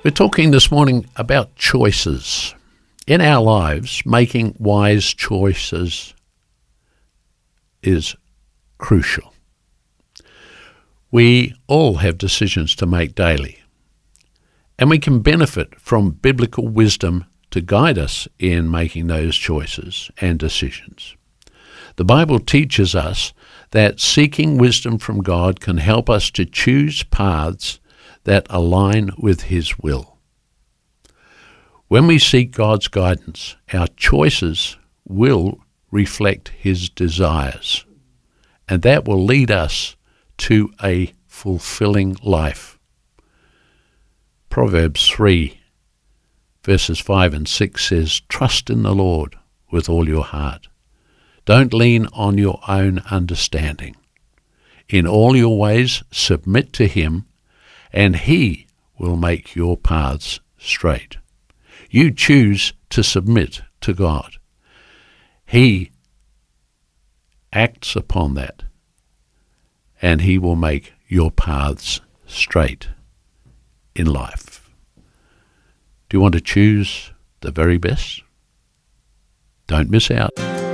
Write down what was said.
We're talking this morning about choices. In our lives, making wise choices is crucial. We all have decisions to make daily, and we can benefit from biblical wisdom to guide us in making those choices and decisions. The Bible teaches us that seeking wisdom from God can help us to choose paths that align with His will. When we seek God's guidance, our choices will reflect His desires, and that will lead us to a fulfilling life. Proverbs 3, verses 5 and 6 says, "Trust in the Lord with all your heart. Don't lean on your own understanding. In all your ways submit to Him, and He will make your paths straight." You choose to submit to God. He acts upon that, and He will make your paths straight in life. Do you want to choose the very best? Don't miss out.